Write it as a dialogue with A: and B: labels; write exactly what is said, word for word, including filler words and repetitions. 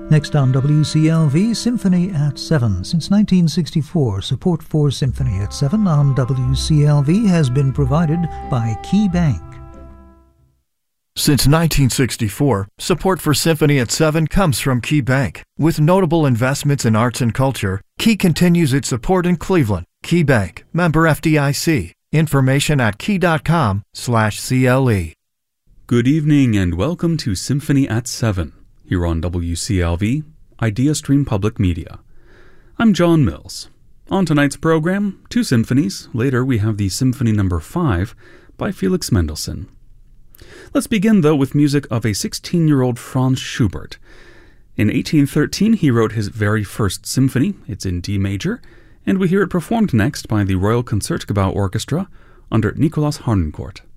A: Next on W C L V, Symphony at seven. Since nineteen sixty-four, support for Symphony at seven on W C L V has been provided by Key Bank.
B: Since nineteen sixty-four, support for Symphony at seven comes from Key Bank. With notable investments in arts and culture, Key continues its support in Cleveland. Key Bank, member F D I C. Information at key.com slash CLE.
C: Good evening and welcome to Symphony at seven, here on W C L V, IdeaStream Public Media. I'm John Mills. On tonight's program, two symphonies. Later we have the Symphony Number five by Felix Mendelssohn. Let's begin, though, with music of a sixteen-year-old Franz Schubert. In eighteen thirteen, he wrote his very first symphony. It's in D major, and we hear it performed next by the Royal Concertgebouw Orchestra under Nicolaas Harnoncourt.